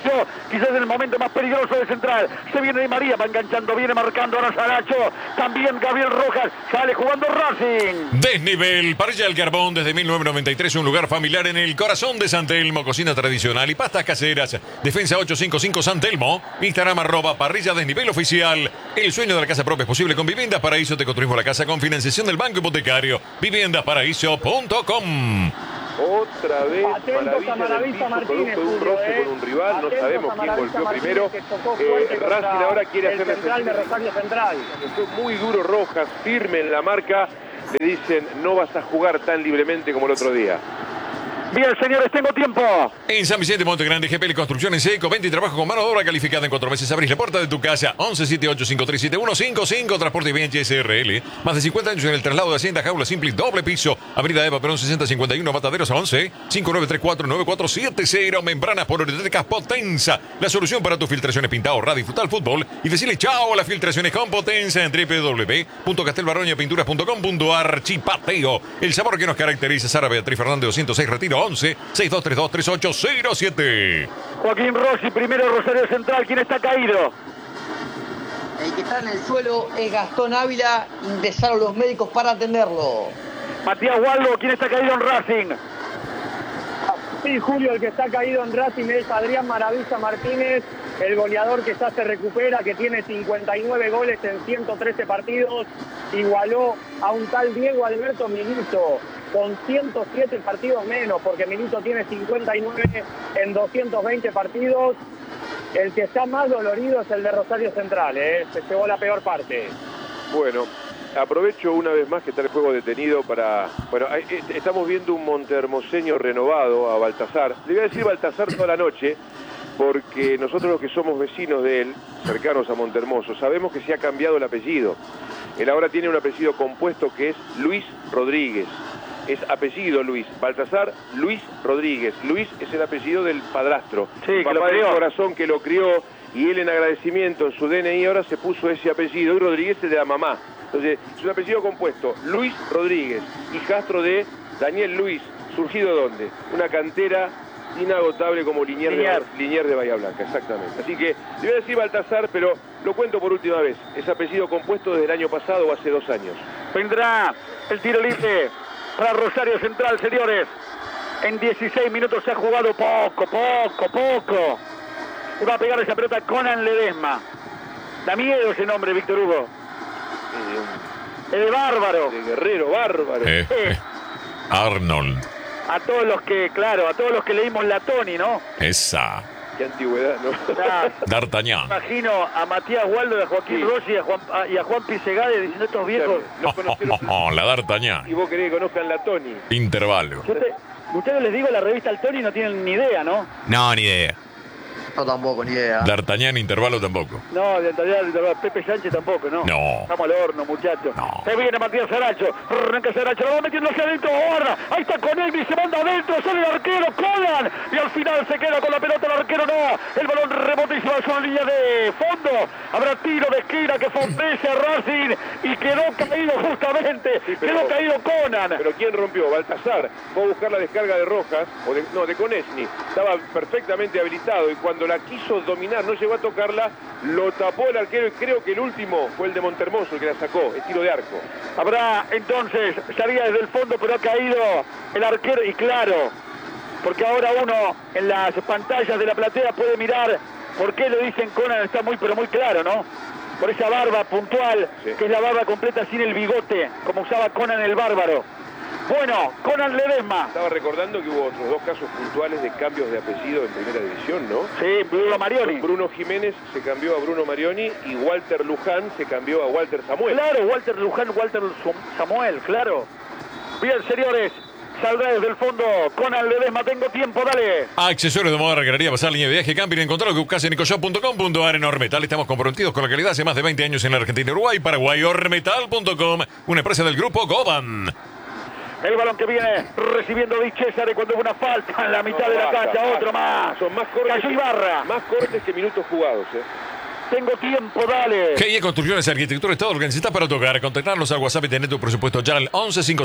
Saracho, quizás en el momento más peligroso de Central. Se viene Di María, va enganchando, viene marcando ahora Saracho. También Gabriel Rojas, sale jugando Racing. Desnivel, Parrilla del Carbón desde 1993, un lugar familiar en el corazón de San Telmo, cocina tradicional y pastas caseras. Defensa 855 San Telmo, Instagram @Parrilla Desnivel Oficial. El sueño de la casa propia es posible con Viviendas Paraíso. Te construimos la casa con financiación del Banco Hipotecario. Viviendasparaíso.com. Otra vez maravilla del piso, Martínez, producto de un roce con un rival, no sabemos quién golpeó primero. Racing ahora quiere hacer Central de Rosario Central. Fue muy duro Rojas, firme en la marca. Le dicen, no vas a jugar tan libremente como el otro día. Bien, señores, tengo tiempo. En San Vicente, Monte Grande, GPL Construcción en seco, venta y trabajo con mano de obra calificada en 4 meses. Abrís la puerta de tu casa. 1178537155. Transporte y bien SRL. Más de 50 años en el traslado de Hacienda, jaula simple, doble piso. Avenida Eva Perón 6051, Mataderos a 11 59349470. Membranas poliuréticas Potenza. La solución para tus filtraciones, pintado, radio, disfrutar fútbol y decirle chao a las filtraciones con Potenza en www.castelbarroñapinturas.com.ar. Chipateo, el sabor que nos caracteriza. Sara Beatriz Fernández 206 Retiro 11 62323807. Joaquín Rossi, primero Rosario Central. ¿Quién está caído? El que está en el suelo es Gastón Ávila. Ingresaron los médicos para atenderlo. Matías Waldo, ¿quién está caído en Racing? Sí, Julio, el que está caído en Racing es Adrián Maravilla Martínez, el goleador que ya se recupera, que tiene 59 goles en 113 partidos. Igualó a un tal Diego Alberto Milito con 107 partidos menos, porque Milito tiene 59 en 220 partidos. El que está más dolorido es el de Rosario Central, se llevó la peor parte. Bueno, aprovecho una vez más que está el juego detenido para... Bueno, estamos viendo un montehermoseño renovado a Baltasar. Le voy a decir Baltasar toda la noche, porque nosotros los que somos vecinos de él, cercanos a Montehermoso, sabemos que se ha cambiado el apellido. Él ahora tiene un apellido compuesto que es Luis Rodríguez. Es apellido Luis. Baltasar Luis Rodríguez. Luis es el apellido del padrastro. Sí, el papá del corazón que lo crió, y él en agradecimiento en su DNI ahora se puso ese apellido, y Rodríguez es de la mamá. Entonces, es un apellido compuesto. Luis Rodríguez, hijastro de Daniel Luis. ¿Surgido dónde? Una cantera inagotable como Liniers de Bahía Blanca, exactamente. Así que, le voy a decir Baltasar, pero lo cuento por última vez. Es apellido compuesto desde el año pasado o hace 2 años. Vendrá el tiro libre para Rosario Central, señores. En 16 minutos se ha jugado poco. Y va a pegar esa pelota Conan Ledesma. Da miedo ese nombre, Víctor Hugo. Es de bárbaro. De guerrero bárbaro. Arnold. A todos los que leímos la Tony, ¿no? Esa. Qué antigüedad, ¿no? D'Artagnan. Imagino a Matías Waldo, a Joaquín Rossi y a Juan Pisegade diciendo estos viejos. La D'Artagnan. Y vos querés que conozcan la Tony. Intervalo. Ustedes les digo la revista El Tony, no tienen ni idea, ¿no? No, ni idea. No, tampoco, ni idea. D'Artagnan, intervalo tampoco. No, Pepe Sánchez tampoco, ¿no? No. Estamos al horno, muchachos. No. Se viene Matías Saracho. Arranca Saracho, lo va metiendo hacia adentro. Ahora, ahí está con él y se manda adentro. Sale el arquero, Conan. Y al final se queda con la pelota el arquero, no. El balón rebota y se va a su línea de fondo. Habrá tiro de esquina que favorece a Racing. Y quedó caído justamente. Sí, quedó caído Conan. Pero ¿quién rompió? Baltasar. Fue a buscar la descarga de Rojas. De Conesni. Estaba perfectamente habilitado. Y cuando la quiso dominar, no llegó a tocarla, lo tapó el arquero, y creo que el último fue el de Montehermoso el que la sacó, el tiro de arco. Habrá entonces, salía desde el fondo, pero ha caído el arquero, y claro, porque ahora uno en las pantallas de la platea puede mirar por qué le dicen Conan, está muy pero muy claro, ¿no? Por esa barba puntual, sí, que es la barba completa sin el bigote, como usaba Conan el Bárbaro. Bueno, Conan Ledesma. Estaba recordando que hubo otros 2 casos puntuales de cambios de apellido en primera división, ¿no? Sí, Bruno Marioni. Bruno Jiménez se cambió a Bruno Marioni y Walter Luján se cambió a Walter Samuel. Claro, Walter Luján, Walter Samuel, claro. Bien, señores, saldrá desde el fondo Conan Ledesma. Tengo tiempo, dale. Accesorios de moda, recrearía, pasar línea de viaje, camping, encontrar lo que buscas en ecoshop.com.ar. En Ormetal estamos comprometidos con la calidad hace más de 20 años en la Argentina, Uruguay, Paraguay. Ormetal.com, una empresa del grupo Goban. El balón que viene recibiendo Di Cesare cuando hubo una falta en la mitad de la cancha. Otro más. Son más cortes, Cayó Ibarra. Más cortes que minutos jugados, tengo tiempo, dale. GIE Construcciones y Arquitectura, todo lo que necesitas para tocar. Contactarnos al WhatsApp y tener tu presupuesto ya al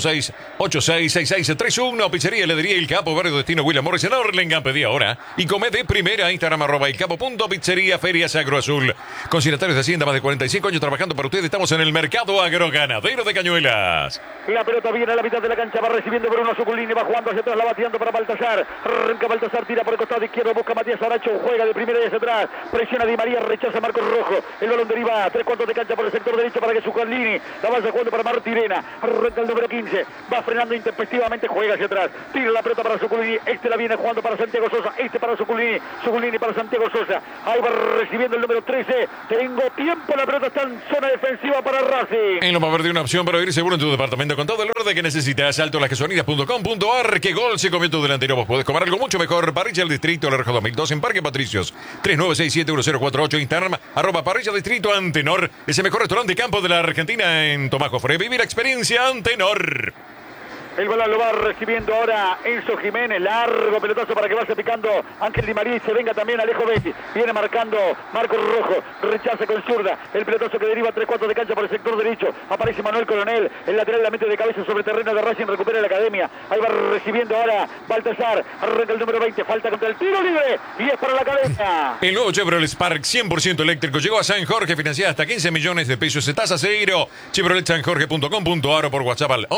1156-866631. Pizzería, heladería El Capo, Barrio Destino, William Morris en Orlengan. Pedí ahora y come de primera. Instagram @elcapo.pizzería, Ferias Agro Azul. Consignatarios de Hacienda, más de 45 años trabajando para ustedes. Estamos en el mercado agroganadero de Cañuelas. La pelota viene a la mitad de la cancha, va recibiendo Bruno Zuculini, va jugando hacia atrás, la va tirando para Baltasar. Arranca Baltasar, tira por el costado izquierdo, busca Matías Aracho, juega de primera y hacia atrás. Presiona Di María, rechaza Marcos Rojo. El balón deriva a 3/4 de cancha por el sector derecho para que Zuculini la vaya jugando para Martirena. Arranca el número 15, va frenando intempestivamente, juega hacia atrás. Tira la pelota para Zuculini, este la viene jugando para Santiago Sosa, este para Zuculini, Zuculini para Santiago Sosa. Ahí va recibiendo el número 13. Tengo tiempo, la pelota está en zona defensiva para Racing. En Loma Verde, una opción para vivir seguro en tu departamento con todo el orden que necesitas. altolasgasolineras.com.ar. Que gol tu delantero. Vos podés comer algo mucho mejor. Parrilla del Distrito, La Reja 2002 en Parque Patricios. 39671048. Instagram @Parrilla Distrito Antenor. Es el mejor restaurante de campo de la Argentina en Tomás Jofre. Vivir experiencia Antenor. El balón lo va recibiendo ahora Enzo Jiménez, largo pelotazo para que vaya picando Ángel Di María y se venga también Alejo Betti. Viene marcando Marcos Rojo, rechaza con zurda, el pelotazo que deriva 3/4 de cancha por el sector derecho. Aparece Manuel Coronel, el lateral la mete de cabeza sobre terreno de Racing, recupera la academia. Ahí va recibiendo ahora Baltasar, arranca el número 20, falta contra el tiro libre y es para la academia. El nuevo Chevrolet Spark 100% eléctrico llegó a San Jorge, financiada hasta 15 millones de pesos de tasa cero. Chevroletsanjorge.com.ar o por WhatsApp al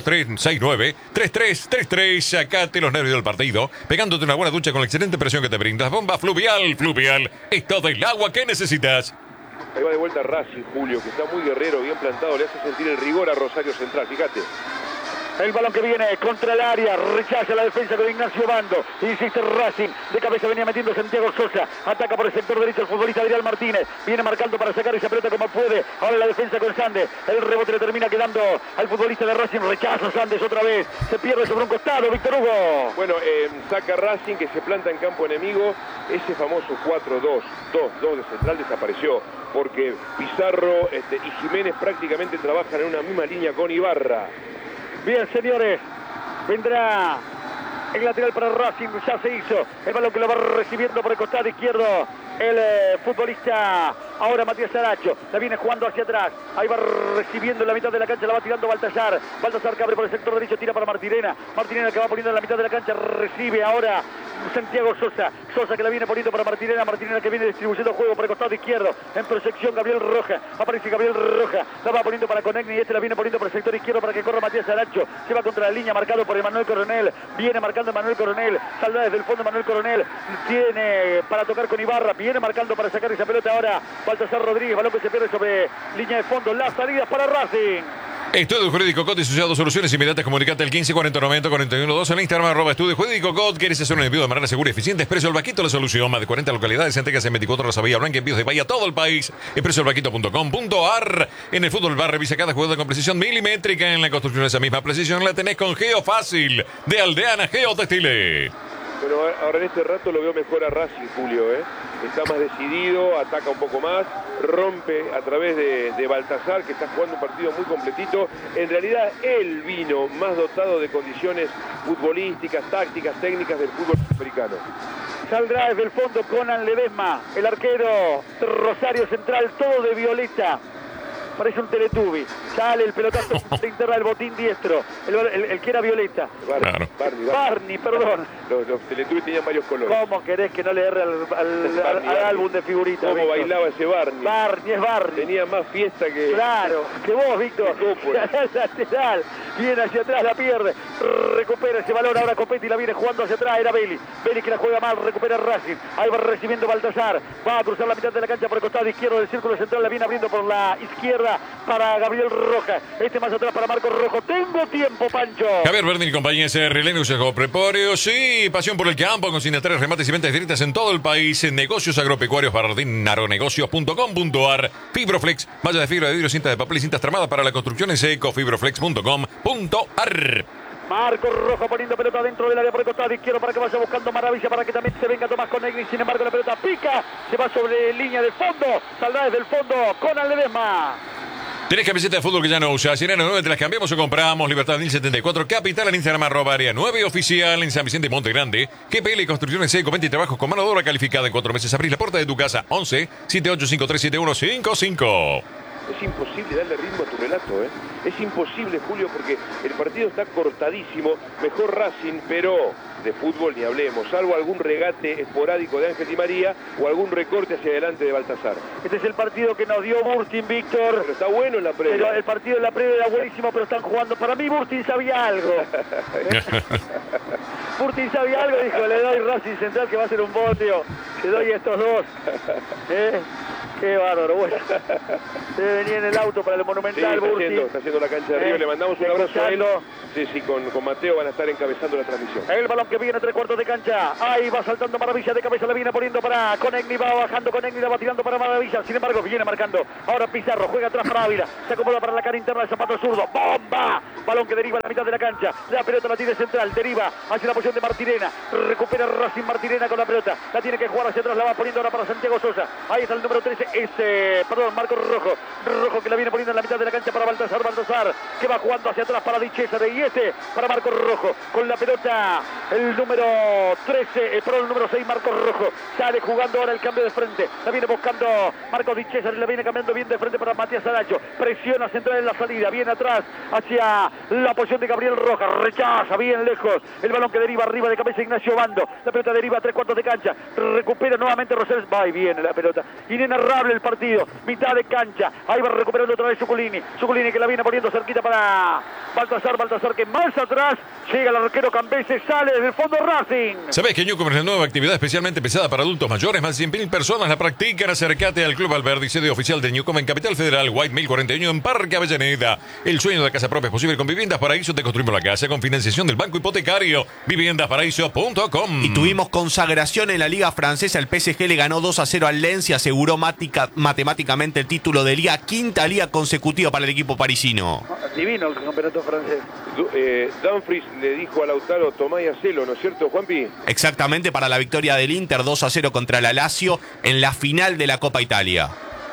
1123693333. Sacate los nervios del partido, pegándote una buena ducha con la excelente presión que te brinda. Bomba Fluvial. Fluvial es todo el agua que necesitas. Ahí va de vuelta Racing, Julio, que está muy guerrero, bien plantado, le hace sentir el rigor a Rosario Central, fíjate. El balón que viene contra el área, rechaza la defensa con Ignacio Bando, insiste Racing, de cabeza venía metiendo Santiago Sosa, ataca por el sector derecho el futbolista Adrián Martínez, viene marcando para sacar esa pelota como puede, ahora la defensa con Sandes, el rebote le termina quedando al futbolista de Racing, rechaza Sandes otra vez, se pierde sobre un costado, Víctor Hugo. Bueno, saca Racing que se planta en campo enemigo, ese famoso 4-2-2-2 de central desapareció, porque Pizarro y Jiménez prácticamente trabajan en una misma línea con Ibarra. Bien, señores, vendrá el lateral para Racing, ya se hizo, el balón que lo va recibiendo por el costado izquierdo el futbolista, ahora Matías Aracho, la viene jugando hacia atrás, ahí va recibiendo en la mitad de la cancha, la va tirando Baltasar que abre por el sector derecho, tira para Martirena que va poniendo en la mitad de la cancha, recibe ahora Santiago Sosa que la viene poniendo para Martirena que viene distribuyendo juego por el costado izquierdo, en proyección Gabriel Roja, aparece Gabriel Roja, la va poniendo para Conegni y la viene poniendo por el sector izquierdo para que corra Matías Aracho, se va contra la línea, marcado por Emanuel Coronel, viene marcando Emanuel Coronel, saldrá desde el fondo Emanuel Coronel, tiene para tocar con Ibarra, viene marcando para sacar esa pelota ahora Baltasar Rodríguez, balón que se pierde sobre línea de fondo, las salidas para Racing. Estudio Jurídico COT y asociados, soluciones inmediatas. Comunicate al 1540904112 en Instagram @Estudio Jurídico COT. ¿Quieres hacer un envío de manera segura y eficiente? Expreso El Vaquito, la solución. Más de 40 localidades, entregas en 24 horas a Bahía Blanca, envíos de Bahía a todo el país. expresoelvaquito.com.ar. En el fútbol bar, revisa cada jugador con precisión milimétrica. En la construcción esa misma precisión la tenés con Geofácil de Aldeana Geotextiles. Bueno, ahora en este rato lo veo mejor a Racing, Julio, está más decidido, ataca un poco más, rompe a través de Baltasar, que está jugando un partido muy completito. En realidad él vino más dotado de condiciones futbolísticas, tácticas, técnicas del fútbol americano. Saldrá desde el fondo Conan Ledesma, el arquero Rosario Central, todo de violeta. Parece un Teletubby. Sale el pelotazo de interna del botín diestro. El que era violeta. Barney, perdón. Los Teletubbies tenían varios colores. ¿Cómo querés que no le erre al álbum de figuritas? ¿Cómo bailaba ese Barney? Barney es Barney. Tenía más fiesta que... Claro, que vos, Víctor. Lateral. Viene hacia atrás, la pierde. Recupera ese balón. Ahora Copetti la viene jugando hacia atrás. Era Vélez. Vélez que la juega mal. Recupera Racing. Ahí va recibiendo Baltasar. Va a cruzar la mitad de la cancha por el costado izquierdo del círculo central. La viene abriendo por la izquierda para Gabriel Roja, más atrás para Marcos Rojo. Tengo tiempo, Pancho. Javier Verdi y compañía SR Lenus Agropecuarios, sí, pasión por el campo, consignatarios, remates y ventas directas en todo el país, en negocios agropecuarios, bardinagronegocios.com.ar, Fibroflex, malla de fibra de vidrio, cinta de papel y cintas tramadas para la construcción en seco, fibroflex.com.ar. Marcos Rojo poniendo pelota dentro del área por el costado izquierdo para que vaya buscando Maravilla, para que también se venga Tomás Conegni. Sin embargo, la pelota pica, se va sobre línea de fondo, saldrá desde el fondo Conan Ledesma. ¿Tenés camiseta de fútbol que ya no usas? Si en Área 9 te las cambiamos o compramos. Libertad 1074 Capital, en Instagram @Área 9 Oficial, en San Vicente y Monte Grande. GPL Construcciones Seco, 20 y trabajos con mano de obra calificada en 4 meses. Abrís la puerta de tu casa. 11 78537155. Es imposible darle ritmo a tu relato, ¿eh? Es imposible, Julio, porque el partido está cortadísimo. Mejor Racing, pero de fútbol ni hablemos, salvo algún regate esporádico de Ángel Di María o algún recorte hacia adelante de Baltasar. Este es el partido que nos dio Burtin, Víctor. Pero está bueno en la previa. Pero el partido en la previa era buenísimo, pero están jugando. Para mí Burtin sabía algo. Burtin sabía algo, dijo, le doy Racing Central que va a ser un boteo. Le doy a estos dos. Qué bárbaro, bueno. Se venía en el auto para el Monumental, sí, Burtin. Está haciendo la cancha de Río. Le mandamos un abrazo a él. Sí, con Mateo van a estar encabezando la transmisión. El balón que viene 3/4 de cancha. Ahí va saltando Maravilla de cabeza, la viene poniendo para Conegni, va bajando Conegni, la va tirando para Maravilla. Sin embargo, viene marcando. Ahora Pizarro juega atrás para Ávila. Se acomoda para la cara interna del zapato zurdo. ¡Bomba! Balón que deriva a la mitad de la cancha. La pelota la tiene central, deriva hacia la posición de Martirena. Recupera Racing Martirena con la pelota. La tiene que jugar hacia atrás, la va poniendo ahora para Santiago Sosa. Ahí está el número 13, Marco Rojo. Rojo que la viene poniendo en la mitad de la cancha para Baltasar. Baltasar que va jugando hacia atrás para Di Cesare. Y para Marco Rojo. Con la pelota el número 13, el número 6, Marco Rojo. Sale jugando ahora el cambio de frente. La viene buscando Marco Di Cesare. La viene cambiando bien de frente para Matías Aracho. Presiona central en la salida. Viene atrás hacia la posición de Gabriel Rojas. Rechaza bien lejos. El balón que deriva arriba de cabeza Ignacio Bando. La pelota deriva a 3/4 de cancha. Recupera nuevamente Rosales. Va y viene la pelota. Inenarrable el partido. Mitad de cancha. Ahí va recuperando otra vez Zuculini. Zuculini que la viene poniendo cerquita para Baltasar. Baltasar que más atrás llega el arquero Cambese. Sale desde el fondo Racing. ¿Sabés que Newcomer es la nueva actividad especialmente pesada para adultos mayores? Más de 100.000 personas la practican. Acércate al Club Alberdi, sede oficial de Newcomer en Capital Federal, White 1041 en Parque Avellaneda. El sueño de casa propia es posible con Viviendas Paraíso. Te construimos la casa con financiación del Banco Hipotecario. Viviendasparaíso.com. Y tuvimos consagración en la Liga Francesa. El PSG le ganó 2-0 al Lens y aseguró matemáticamente el título de Liga. Quinta Liga consecutiva para el equipo parisino. Divino el campeonato francés. Dumfries le dijo a Lautaro, tomá y hacelo, ¿no es cierto, Juanpi? Exactamente, para la victoria del Inter 2-0 contra la Lazio en la final de la Copa Italia.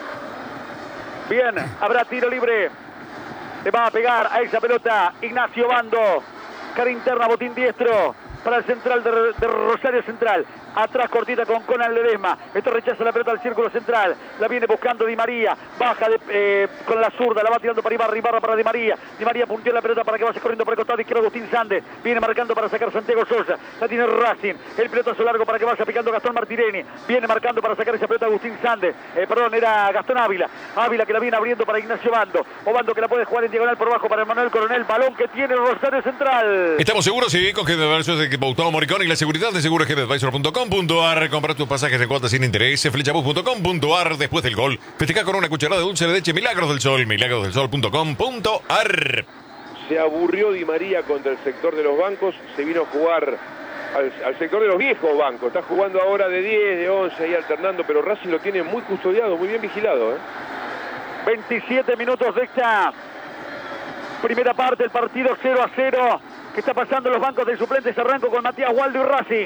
Bien, habrá tiro libre. Le va a pegar a esa pelota Ignacio Bando. Cara interna, botín diestro para el central de Rosario Central. Atrás cortita con Conan Ledesma. Esto rechaza la pelota al círculo central. La viene buscando Di María. Baja con la zurda. La va tirando para Ibarra para Di María. Di María punteó la pelota para que vaya corriendo por el costado izquierdo Agustín Sández. Viene marcando para sacar Santiago Sosa. La tiene Racing. El pelotazo largo para que vaya picando Gastón Martireni. Viene marcando para sacar esa pelota Agustín Sández. Era Gastón Ávila. Ávila que la viene abriendo para Ignacio Bando. Obando que la puede jugar en diagonal por abajo para Manuel Coronel. Balón que tiene Rosario Central. Estamos seguros, sí, con Advisors de Gustavo Moricón y la seguridad de seguros.advisor.com.ar. Compra tus pasajes de cuotas sin interés. Flechabus.com.ar. Después del gol, festeja con una cucharada de dulce de leche Milagros del Sol. Milagrosdelsol.com.ar. Se aburrió Di María contra el sector de los bancos. Se vino a jugar al sector de los viejos bancos. Está jugando ahora de 10, de 11, ahí alternando. Pero Racing lo tiene muy custodiado, muy bien vigilado. 27 minutos de esta primera parte del partido, 0-0. ¿Qué está pasando en los bancos de suplentes? Arranco con Matías Waldo y Racing.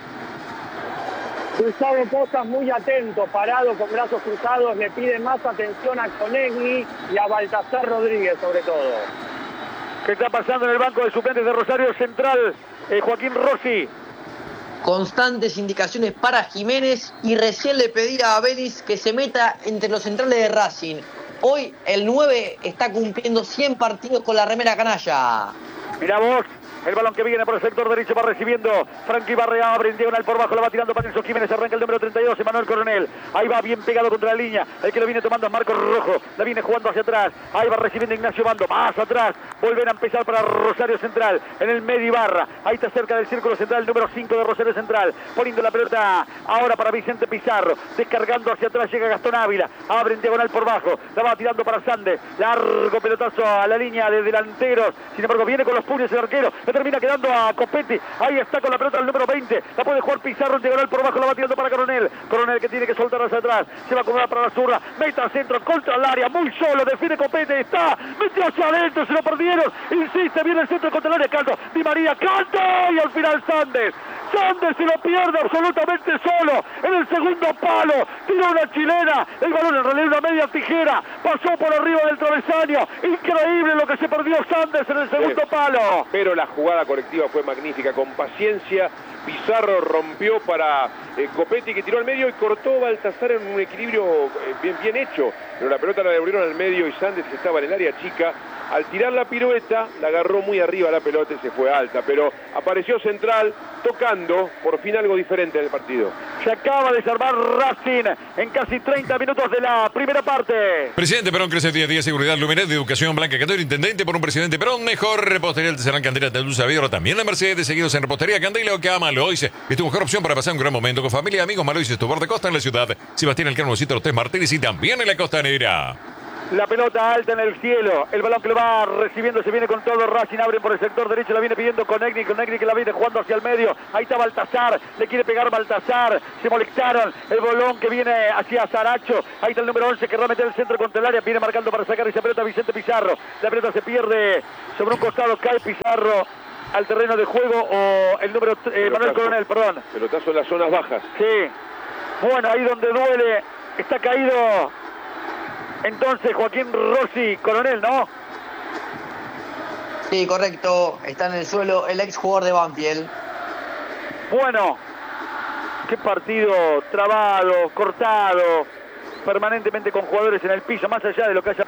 Gustavo Pozas muy atento, parado con brazos cruzados, le pide más atención a Conegni y a Baltasar Rodríguez sobre todo. ¿Qué está pasando en el banco de suplentes de Rosario Central? Joaquín Rossi. Constantes indicaciones para Jiménez y recién le pedía a Vélez que se meta entre los centrales de Racing. Hoy el 9 está cumpliendo 100 partidos con la remera canalla. Mirá vos. El balón que viene por el sector derecho va recibiendo Frankie Barrea, abre en diagonal por bajo, la va tirando para Nelson Jiménez, arranca el número 32, Emanuel Coronel. Ahí va bien pegado contra la línea. El que lo viene tomando es Marcos Rojo. La viene jugando hacia atrás. Ahí va recibiendo Ignacio Bando. Más atrás. Volver a empezar para Rosario Central. En el medio Ibarra. Ahí está cerca del círculo central el número 5 de Rosario Central. Poniendo la pelota ahora para Vicente Pizarro. Descargando hacia atrás llega Gastón Ávila. Abre en diagonal por bajo. La va tirando para Sande. Largo pelotazo a la línea de delanteros. Sin embargo viene con los puños el arquero. Le termina quedando a Copetti. Ahí está con la pelota el número 20. La puede jugar Pizarro en diagonal por abajo. La va tirando para Coronel. Coronel que tiene que soltar hacia atrás. Se va a acomodar para la zurda. Meta al centro contra el área. Muy solo. Define Copetti. Está. Metió hacia adentro. Se lo perdieron. Insiste. Viene el centro contra el área. Canto. Di María. Canto. Y al final Sández. Sandes se lo pierde absolutamente solo en el segundo palo, tiró una chilena, el balón en realidad una media tijera, pasó por arriba del travesaño, increíble lo que se perdió Sandes en el segundo palo. Pero la jugada colectiva fue magnífica, con paciencia. Pizarro rompió para Copetti, que tiró al medio y cortó Baltasar en un equilibrio bien hecho. Pero la pelota la devolvieron al medio y Sandes, que estaba en el área chica, al tirar la pirueta, la agarró muy arriba la pelota y se fue alta. Pero apareció Central tocando por fin algo diferente en el partido. Se acaba de desarmar Racing en casi 30 minutos de la primera parte. Presidente Perón crece día a día, seguridad, luminez de educación, Blanca Candelo, intendente por un presidente Perón, mejor repostería de Serrán Candela de Dulce Vidro, también la Mercedes, seguidos en repostería Candelo, que ama Malois, es tu mejor opción para pasar un gran momento con familia, amigos. Malois es tu borde costa en la ciudad, Sebastián Elcano, Los Tres Martínez y también en la costanera. La pelota alta en el cielo, el balón que lo va recibiendo, se viene con todo Racing, abren por el sector derecho, la viene pidiendo Conegni que la viene jugando hacia el medio, ahí está Baltasar, le quiere pegar Baltasar, se molestaron, el balón que viene hacia Saracho, ahí está el número 11 que va a meter el centro contra el área, viene marcando para sacar esa pelota Vicente Pizarro, la pelota se pierde sobre un costado, cae Pizarro al terreno de juego, o el número Manuel Coronel, perdón. Pelotazo en las zonas bajas. Sí, bueno, ahí donde duele, está caído. Entonces Joaquín Rossi, Coronel, ¿no? Sí, correcto. Está en el suelo el ex jugador de Banfield. Bueno, qué partido trabado, cortado, permanentemente con jugadores en el piso, más allá de lo que haya